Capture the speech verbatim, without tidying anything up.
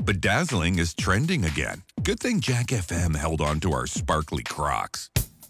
Bedazzling is trending again. Good thing Jack F M held on to our sparkly Crocs.